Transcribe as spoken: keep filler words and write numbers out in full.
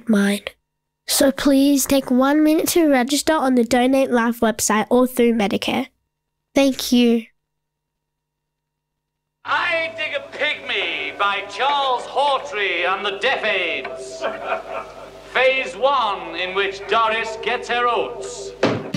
of mine. So please take one minute to register on the Donate Life website or through Medicare. Thank you. I Dig a Pygmy by Charles Hawtrey and the Deaf Aids. Phase one, in which Doris gets her oats.